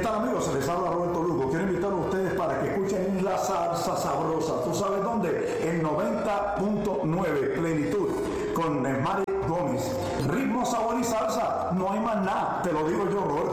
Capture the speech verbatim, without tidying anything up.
tal, amigos? Se les habla Roberto Lugo. Quiero invitar a ustedes para que escuchen la salsa sabrosa. ¿Tú sabes dónde? En noventa punto nueve Plenitud con Mari Gómez. Ritmo, sabor y salsa. No hay más nada. Te lo digo yo, Roberto.